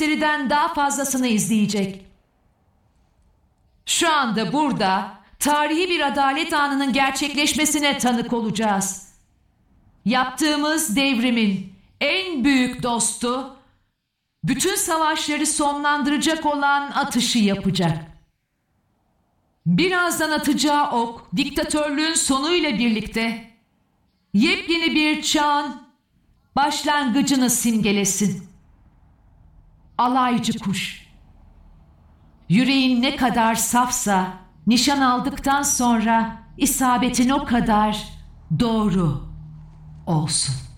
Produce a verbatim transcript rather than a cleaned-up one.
gösteriden daha fazlasını izleyecek. Şu anda burada tarihi bir adalet anının gerçekleşmesine tanık olacağız. Yaptığımız devrimin en büyük dostu, bütün savaşları sonlandıracak olan atışı yapacak. Birazdan atacağı ok, diktatörlüğün sonuyla birlikte yepyeni bir çağın başlangıcını simgelesin. Alaycı kuş. Yüreğin ne kadar safsa, nişan aldıktan sonra isabetin o kadar doğru olsun.